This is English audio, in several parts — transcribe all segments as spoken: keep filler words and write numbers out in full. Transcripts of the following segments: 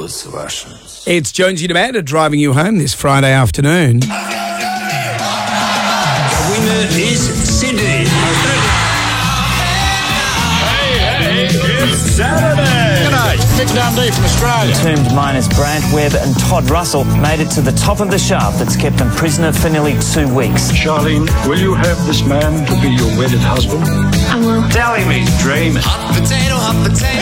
those Russians. It's Jonesy and Amanda driving you home this Friday afternoon. The winner is Sydney. Hey, hey, it's Saturday. G'day, Mick Dundee from Australia. Entombed miners Brant Webb and Todd Russell made it to the top of the shaft that's kept them prisoner for nearly two weeks. Charlene, will you have this man to be your wedded husband? I will. Tell him he's dreaming. Hot potato, hot potato.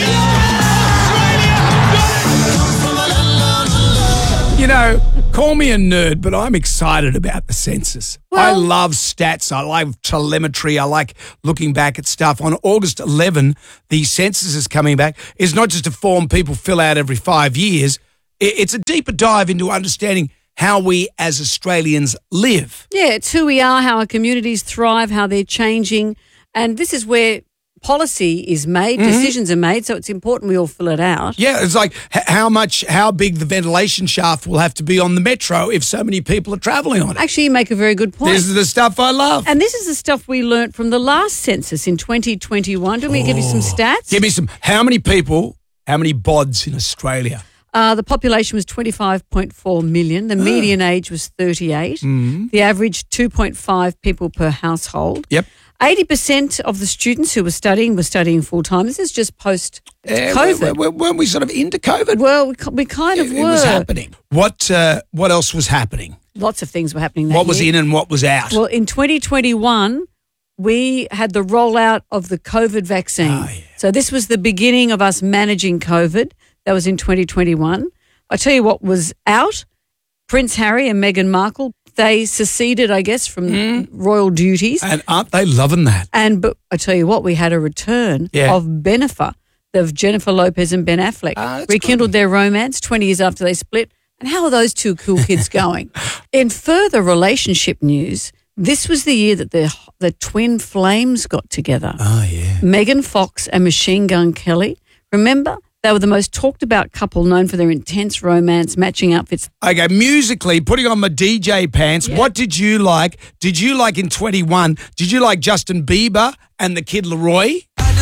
You know, call me a nerd, but I'm excited about the census. Well- I love stats. I like telemetry. I like looking back at stuff. On August eleventh, the census is coming back. It's not just a form people fill out every five years. I- It's a deeper dive into understanding how we as Australians live. Yeah, it's who we are, how our communities thrive, how they're changing. And this is where policy is made, Mm-hmm. decisions are made, so it's important we all fill it out. Yeah, it's like h- how much, how big the ventilation shaft will have to be on the metro if so many people are travelling on it. Actually, you make a very good point. This is the stuff I love. And this is the stuff we learnt from the last census in twenty twenty-one. Do you want me to give you some stats? Give me some, how many people, how many bods in Australia? Uh, the population was twenty-five point four million. The median age was thirty-eight. Mm-hmm. The average two point five people per household. Yep. eighty percent of the students who were studying were studying full-time. This is just post-COVID. Uh, w- weren't we sort of into COVID? Well, we, we kind of it, were. it was happening. What uh, What else was happening? Lots of things were happening that What was year. in and what was out? Well, in twenty twenty-one, we had the rollout of the COVID vaccine. Oh, yeah. So this was the beginning of us managing COVID. That was in twenty twenty-one. I tell you what was out. Prince Harry and Meghan Markle, they seceded, I guess, from Mm. royal duties. And aren't they loving that? And but I tell you what, we had a return Yeah. of Bennifer, of Jennifer Lopez and Ben Affleck. Ah, that's rekindled their romance twenty years after they split. And how are those two cool kids going? In further relationship news, this was the year that the the twin flames got together. Oh, yeah. Megan Fox and Machine Gun Kelly. Remember? They were the most talked about couple known for their intense romance, matching outfits. Okay, musically, putting on my D J pants, what did you like? Did you like in twenty-one, did you like Justin Bieber and the Kid Laroi?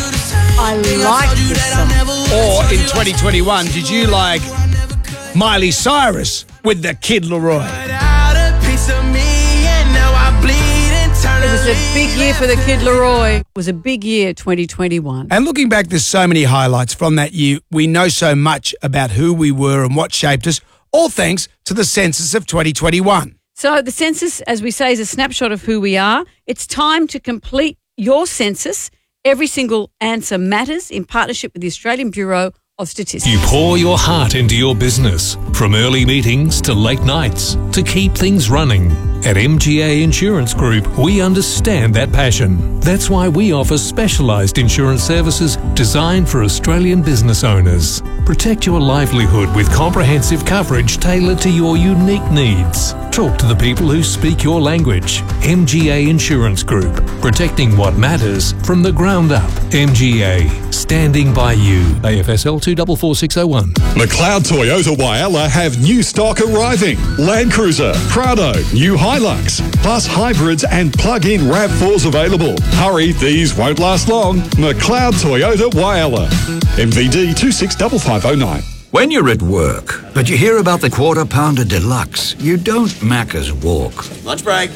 I liked this song. Or in twenty twenty-one, did you like Miley Cyrus with the Kid Laroi? It was a big year for the Kid Laroi. It was a big year, twenty twenty-one. And looking back, there's so many highlights from that year. We know so much about who we were and what shaped us, all thanks to the census of twenty twenty-one. So the census, as we say, is a snapshot of who we are. It's time to complete your census. Every single answer matters in partnership with the Australian Bureau of Statistics. You pour your heart into your business, from early meetings to late nights, to keep things running. At M G A Insurance Group, we understand that passion. That's why we offer specialised insurance services designed for Australian business owners. Protect your livelihood with comprehensive coverage tailored to your unique needs. Talk to the people who speak your language. M G A Insurance Group, protecting what matters from the ground up. M G A, standing by you. A F S L two four four six oh one. McLeod Toyota Whyalla have new stock arriving. Land Cruiser, Prado, new Hilux, plus hybrids and plug-in RAV fours available. Hurry, these won't last long. McLeod Toyota Whyalla. M V D two six five five oh nine. When you're at work, but you hear about the Quarter Pounder Deluxe, you don't Macca's walk. Lunch break.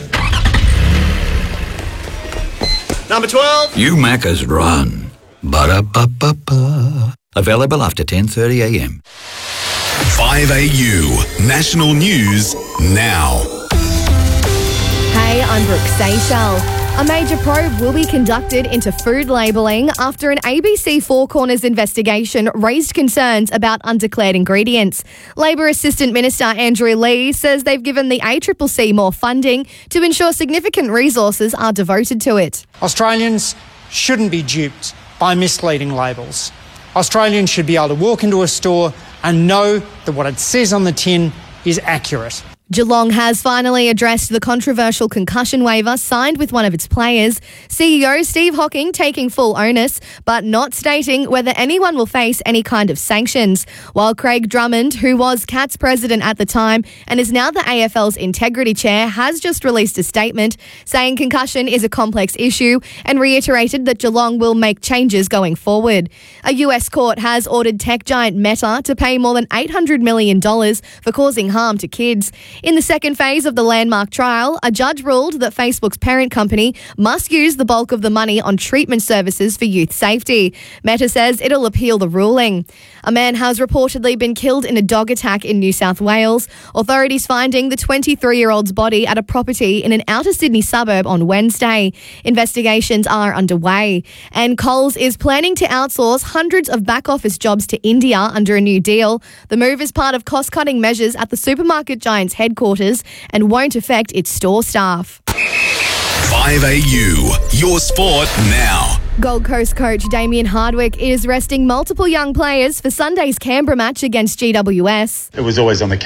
Number twelve. You Macca's run. Ba-da-ba-ba-ba. Available after ten thirty a.m. five A U, National News Now. Hey, I'm Brooke Seychelles. A major probe will be conducted into food labelling after an A B C Four Corners investigation raised concerns about undeclared ingredients. Labor Assistant Minister Andrew Lee says they've given the A C C C more funding to ensure significant resources are devoted to it. Australians shouldn't be duped by misleading labels. Australians should be able to walk into a store and know that what it says on the tin is accurate. Geelong has finally addressed the controversial concussion waiver signed with one of its players. C E O Steve Hocking taking full onus, but not stating whether anyone will face any kind of sanctions. While Craig Drummond, who was Cats president at the time and is now the A F L's integrity chair, has just released a statement saying concussion is a complex issue and reiterated that Geelong will make changes going forward. A U S court has ordered tech giant Meta to pay more than eight hundred million dollars for causing harm to kids. In the second phase of the landmark trial, a judge ruled that Facebook's parent company must use the bulk of the money on treatment services for youth safety. Meta says it'll appeal the ruling. A man has reportedly been killed in a dog attack in New South Wales. Authorities finding the twenty-three-year-old's body at a property in an outer Sydney suburb on Wednesday. Investigations are underway. And Coles is planning to outsource hundreds of back-office jobs to India under a new deal. The move is part of cost-cutting measures at the supermarket giant's headquarters and won't affect its store staff. five A U, your sport now. Gold Coast coach Damien Hardwick is resting multiple young players for Sunday's Canberra match against G W S. It was always on the